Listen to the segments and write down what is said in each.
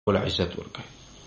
عزت ورکړي.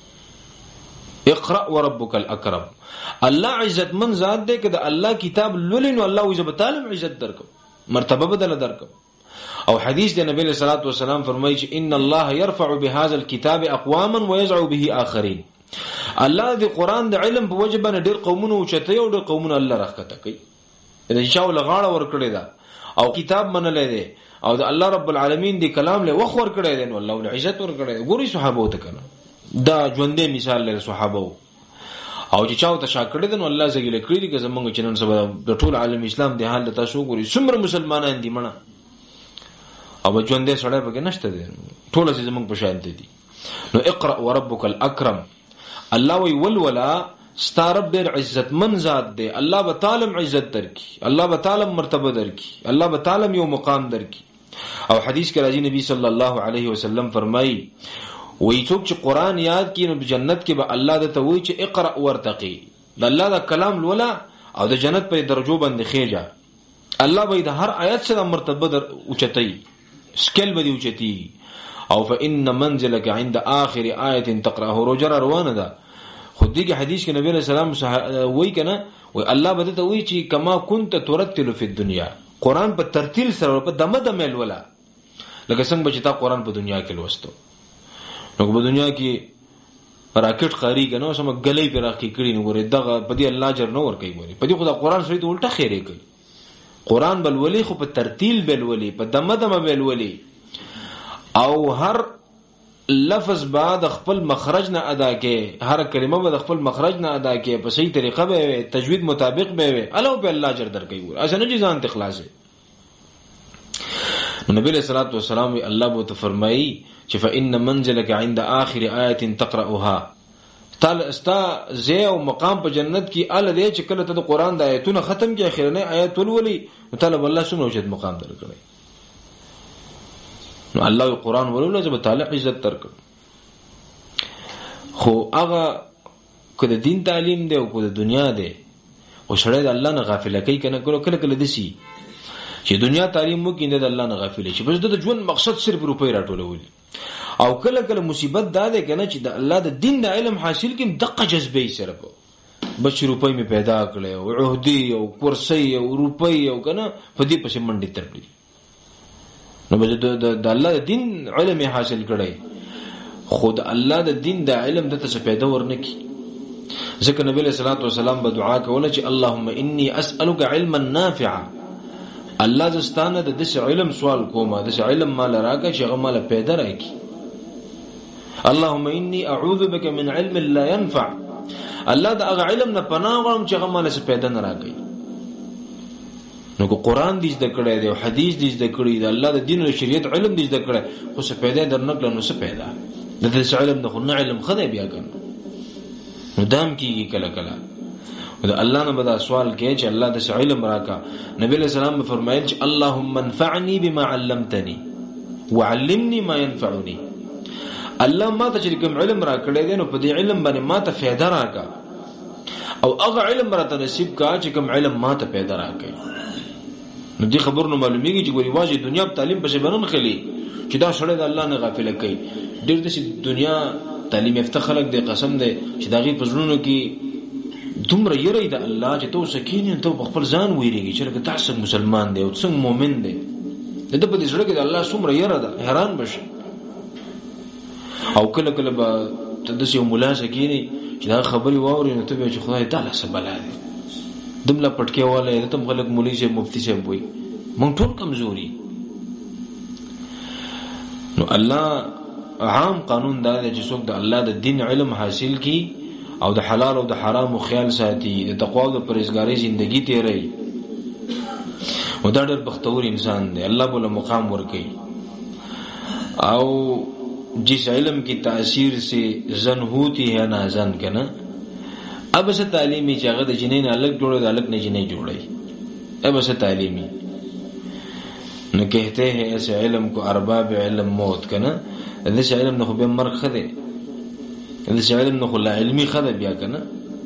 اقرأ وربک الاکرم. الله عزت من ذات دې کده الله کتاب لولین او الله عزت تعالی عزت درکو مرتبه بدل درکو. او حدیث د نبی صلی الله علیه وسلم فرمایي چې ان الله يرفع بهذا الكتاب اقواما ويزع به اخرين. الله د قران د علم په وجه باندې ډېر قومونه اوچته او ډېر قومونه الله راخته کوي. دا شاو لغاړه ور کړی دا او کتاب منلې دی او د الله رب العالمین دی کلام له وخت ور کړی دی نو الله له عزت ور کړی. ګوري صحابه ته کنه دا ژوندې مثال لري صحابه او چې چاو ته شا کړی دی نو الله زګیله کړی دی که زمونږ چنن سبا د ټول عالم اسلام دی حال تاسو ګوري څومره مسلمانان دي مړه او ژوندې سره به نشته دي ټول چې زمونږ په شان دي. نو اقرأ وربک الاکرم. الله وی ولولا ستارب ډېر عزت من ذات دی. الله به تعالی عزت درکي, الله به تعالی مرتبه درکي, الله به تعالی یو مقام درکي. او حدیث کې راځي نبی صلی الله علیه وسلم فرمایي وی څوک چې قران یاد کړي نو په جنت کې به الله دته وی چې اقرأ ورتقي. د الله دا کلام لولا او د جنت په درجو باندې خېجا. الله به د هر آیت سره مرتبه در اوچتای سکیل به دی اوچتی. او فإن منزلك عند آخر آیت تقرأه رجر روانه ده. خود دې حدیث کې نبی رسول الله وی کنه وی الله به ته وی چې کما كنت ترتل فی الدنيا. قران په ترتیل سره په دمه دمه ولا لکه څنګه چې تا قران په دنیا کې لوستو نو په دنیا کې راکټ قاری کنه سم غلې پر راکې کړي نو ور دغه په دې الله جر نو ور کوي ور په دې خدا قران سره ته الټه خیره کوي. قران بل ولی خو په ترتیل بل ولی په دمه دمه بل ولی او هر لفظ بعد خپل مخرج نه ادا کې هر کلمه بعد خپل مخرج نه ادا کې په صحیح طریقه به تجوید مطابق به الله په الله اجر درکوي. اسنه چې ځان ته خلاصه نبی صلی الله علیه وسلم الله بو ته فرمایي چې فإن منزلك عند آخر آیه تقرأها. تعال استا زه او مقام په جنت کې ال دې چې کله ته د قران د آیتونو ختم کې اخرنه آیت ولولي مطلب الله سمو چې مقام درکړي. نو الله قرآن ولوله زب تعالی عزت درکړ. خو هغه کله دین تعلیم دی او کله دنیا دی او سره د الله نه غافل کوي کنه کله کله دسی چې دنیا تعلیم مو کې د الله نه غافل شي بس د ژوند مقصد صرف روپۍ راټولول او کله کله مصیبت دا ده کنه چې د الله د دین د علم حاصل کې دغه جذبه سره بس روپۍ می پیدا کړي او عہدی او کرسی او روپۍ او کنه په دې پسې منډي ترپړي نو به د الله د دین علم حاصل کړي خود الله د دین د علم د څه پیدا ورنکي. ځکه نبی صلی الله علیه وسلم به دعا کوله چې اللهم انی اسالک علما نافعا. الله زستانه د دې علم سوال کومه د علم مال راکا چې هغه مال پیدا راکړي. اللهم انی اعوذ بک من علم لا ينفع. الله دا هغه علم نه پناه غواړم چې هغه مال څه پیدا نه راکړي. نو کو قران دې زده کړی دی او حدیث دې زده کړی دی الله د دین او شریعت علم دې زده کړی خو څه پیدا درنکله نو څه پیدا د دې علم نه خو نه علم خدای بیا کنه نو دام کیږي کله کله دا الله نه بدا سوال کوي چې الله د علم راکا. نبی له سلام فرمایل چې اللهم انفعني بما علمتني وعلمني ما ينفعني. الله ما ته چې کوم علم راکړی دی نو په دې علم باندې ما ته فایده راکا او هغه علم راته نصیب کا چې کوم علم ما ته پیدا راکړي. نو دې خبر نو معلومیږي چې ګوري واجب دنیا په تعلیم په بنن خلی چې دا سره د الله نه غافل کوي. ډېر د دنیا تعلیم یافته خلک د قسم دی چې داغي پزړونو کې دومره یری د الله چې تو سکینې ته خپل ځان ویریږي چې تاسو مسلمان دی او څنګه مؤمن دی د په دې سره کې د الله څومره یره ده حیران بشي. او کله کله به تدسی مولا سکینې چې دا خبري واوري نو ته به چې خدای تعالی سباله دی دمله پټکي واله ته خلک مولوی شه مفتی شه وي مونږ ټول کمزوري. نو الله عام قانون دا دی چې څوک د الله د دین علم حاصل کی او د حلال او د حرام خیال ساتي د تقوا او د پرهیزګاری ژوندۍ تیري او دا ډېر بختور انسان دی. الله بوله مقام ورکړي او جس علم کی تاثیر سے زن ہوتی ہے نا زن کنا اب سے تعلیمی چاغه د جنین الگ جوړه د الگ نه جنې جوړي اب سے تعلیمی نو کہتے ہیں ایسے علم کو ارباب علم موت کنا دې علم نه خو به مرګ خده دې علم نه خو لا علمي خده بیا کنا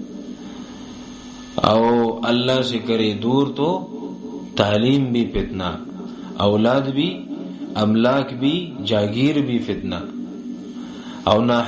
او اللہ سے کرے دور تو تعلیم بھی فتنہ اولاد بھی املاک بھی جاگیر بھی فتنہ او نه